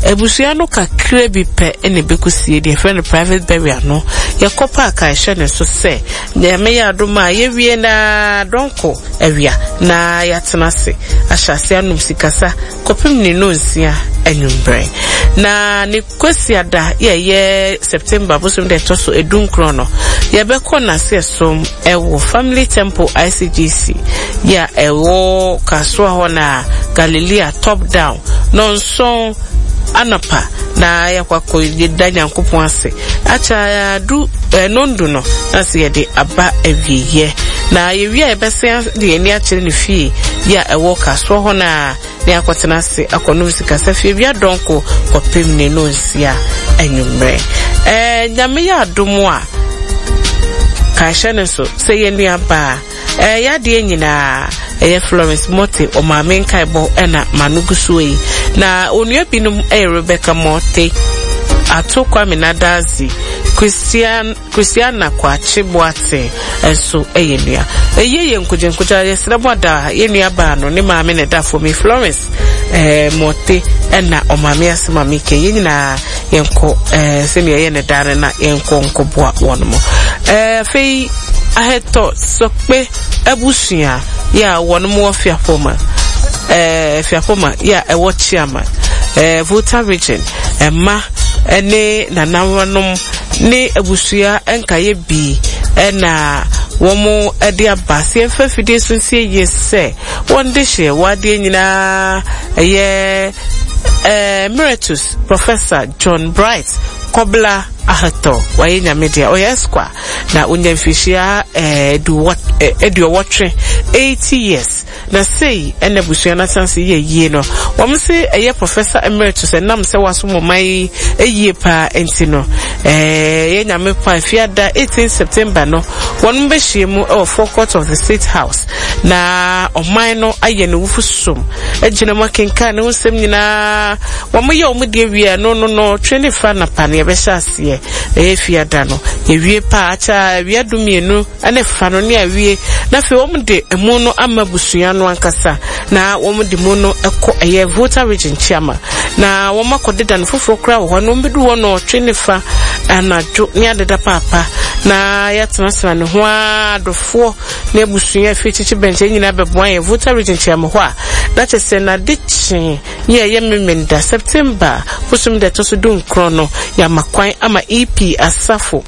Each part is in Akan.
ebusua no kakra bi pe ene bekusie de friend private burial no ye kopa ka hye ne so se nyame ya adoma ye wie na donko awia na yatenase ahyase anum sikasa kopim ne no nsia anwumbre na ne kwesiada ye September bosom de toso edunkro no ye be kona se som ewo Family Temple ICGC ya ewo kaswa ho na Galilea top down nonson anapa na yakwako yedanya nkopon ase acha du nondu no ase yede aba awiye na yewia ebese de eni akire ne fie ya ewo kaswa ho na yakwatena ase akono sikasa fie bia donko kopem ne no nsia anwumre nyame ya adomo a ka hye so se ye nua ba ya de nyina Florence Mote o ma menkai bo ena manugusu yi na onua binum Rebecca Mote atokwa minadazi Christiana kwa Chibuate enso eyenua ye nkujenkuja yesrebo da yenua ba no ne ma me ne da for me Florence Mote ena o ma me asema me ke yenyina yenko se ne ye ne dare na yenko nkoboa wonmo fei aheto sokpe abusua ya wonmo fiapoma fiapoma ya ewo chiama Volta region ma ene nanawanom ne abusua enkaye bi na womo ede abase enfafide sunsie yese wonde hye wade nyina Emeritus Professor John Bright Kobla ahato wayenya media oyeskwa na unyamfishia edu watwe 80 years na sei ene busua na chance ye no wamse eye Professor Emeritus enam se waso mai eye pa entino yenya me pa fiada 18 September no won be hyiemu forecourt of the State House na oman no aye ne wufusum ejina makenka ne wonsem nyina wamoye omde wi no 25 na pane be hyase fiada no yewie pa acha wiadumienu ane fano ne awie na fe womde emu no amabusua no ankasa na womde mu no ekọ eye Volta region chairman na womakodeda no foforo kra wo no mbedu wo no 25 anajo ne adeda papa na yatenasra ne ho adofo na abusua fichichi benche nyina beboa ye Volta region chairman ho a na chese na dichi ye memenda September busum de toso dun krono ya makwan ama EP asafo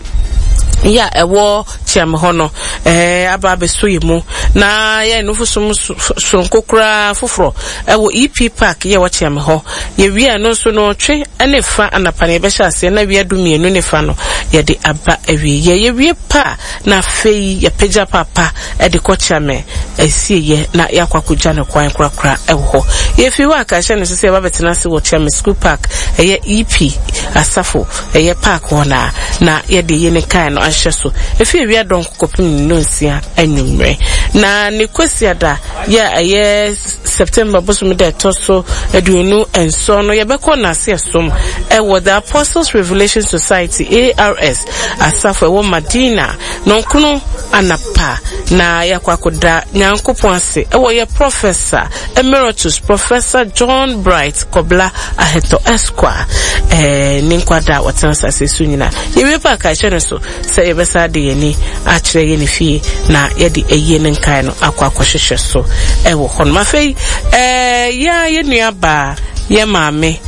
ya ewo chiam hono aba besoyimu na ya enufusum sonkokura foforo ewo EP park ya wo chiam ho ye wi no so no twe ene fa anapane be hyase na wi adumienu ne fa no ye de aba ewi ye wi pa na fei ya peja papa e de ko chiame esie ye na yakwakuja ne kwan krakra ewo ho ye fi wa ka hye no se ba betena se wo chiam school park ye EP asafo ye park hona na ye de ye ne kan no ahyeso efi wi adon kopim no nsia anwumre na ne kwesiada ya September bosum de toso eduonu enso no ye beko na se som ewo the Apostles Revelation Society ARS asafo ewo Madina no kunu anapa na yakwakoda nyankopon ase ewo ye Professor Emeritus Professor John Bright Kobla aheto Esquire ninkwada watansa sesu nyina ye pa ka hye so se ye besa de yeni akire ye ne fie na ye de eye ne nkan no akwakohwehwe so ewo hon mafei ya ye nuaba ye maame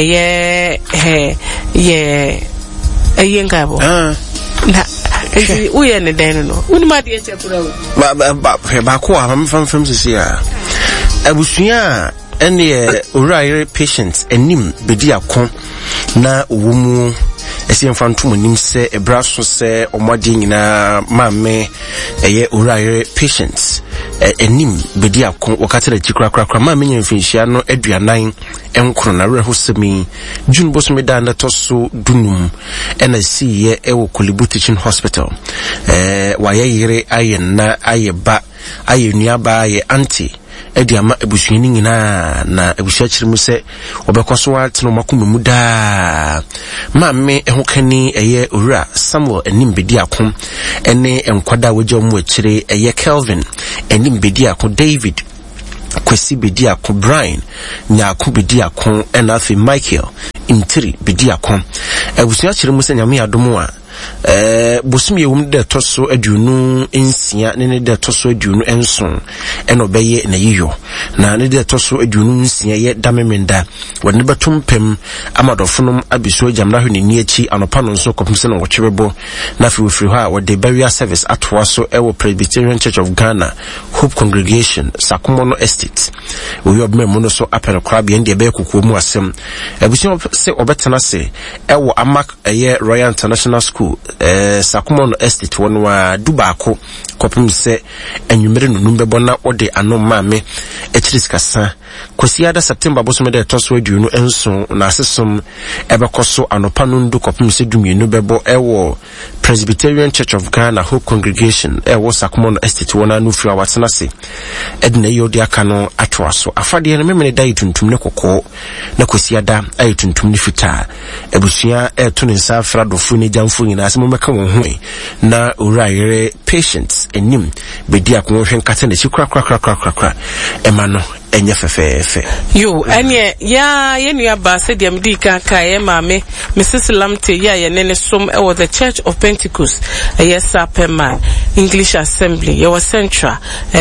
eye ngabo na uye ne den no unima de chepura ba ko am fam sisia abusua ene uraire patient enim bedi akon na owumu esiem fantum nim se ebraso se omade nyina maame eye uraire patient enim bedi akon wakatera jikrakrakra maame nyamfinhia no aduanan enkro na rehosemi June bosomeda na toso dunum ena siye ewo Kolibu Teaching Hospital wayeyire ayena ayeba ayenuaba aye anti ediama ebusuani nyina na ebusia kyeremu se obekoso ateno makomemu da maame ehokani eye owura Samuel enimbedi akon ene enkwada wagya mu akyire eye Kelvin enimbedi akon David Kwesi bedi akon Brian Nyaku bedi akon ena afi Michael intiri bedi akon abusua kyere mu se nyame adom a bosum yewum de toso aduonu ensia ne de toso aduonu enson eno beye na yiyo na ne de toso aduonu ensia ye damemenda wone betumpem amadofonum abiso jamna hwe ni achi anopa no nso kopimse na wokyerebo na fi wofiri ha wode burial service atwa so ewo Presbyterian Church of Ghana Hope Congregation Sakumono Estate we obmemo no so apere krabia ndi ebe kokuo mu asem abuso se obetena se ewo amak eye Royal International School Sakumono Estate wonwa dubako kopim se enwumere nunum bebo na ode anom maame ekiriskasa kosiada September boso mede toso aduonu enso na asesom ebekoso anopa nundu kopim se dumienu bebo ewo Presbyterian Church of Ghana Hope Congregation ewo Sakumono Estate wona no firi awatena se edna yodi aka no atwaso afade ne memene dai tuntum ne kokko na kosiada ayi tuntum ne fita ebusua eto ne nsa afradofo ne jamfo nyina asemo meka won ho na urayere patients enim bedi akonhwe nkata na chikra ema no enye fefefe yo anye ya yenua ba se dia mdi kanka ye maame Mrs Lamte ya ye nene som ewo the Church of Pentecost Sapema English Assembly ye was central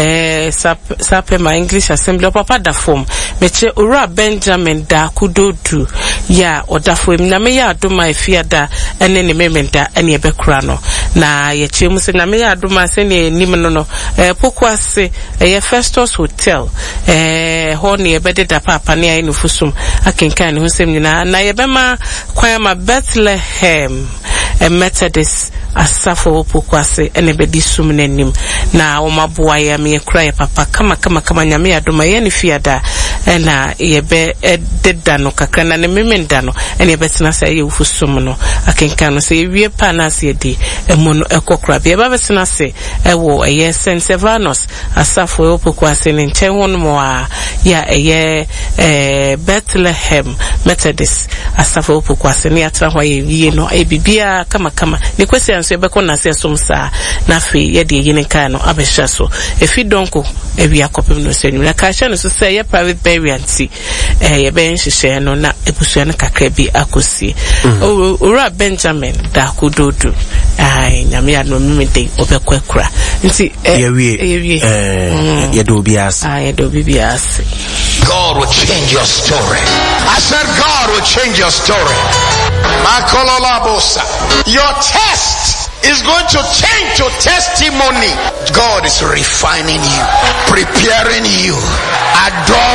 Sapema English Assembly papa da form meche ura Benjamin da kudodu ya odafo na me ya adoma efiada ene ne memenda ene ebekura no na ye chemu se na me ya adoma se ne nim no pokwase ye Festus Hotel honi ebede da papa ne ayi nufusum akenkan ne husem nyina na yebema kwan ma Bethlehem Methodist asafo pokwase ene bedi sum nanim na omaboa ya me kura ya papa kama nyame ya doma ye ne fiada na yebe ededa no kakra na ne memenda no ene betena se ye ufusum no akenkan no se wie pa na se di emono ekokra bia ba betena se ewo ye St. Severnos asafo pokwase ne nchen hono mo a ya eye Bethlehem Methodist asafo pokwase ne atra ho ye no ebibia kama ne kwesi anso ebeko na se somsa na fe ye de yini kan no abehya so efi donko ewi akopem no senyu na ka hye no so say ye private burial nti ye ben hyehyɛ no na ebusua no kakra bi akosi ora Benjamin da kudodu ai nyame ya no mimede obekwakura nti ye do bias ye do bias. God will change your story. I said God will change your story. Your test is going to change to testimony. God is refining you, preparing you,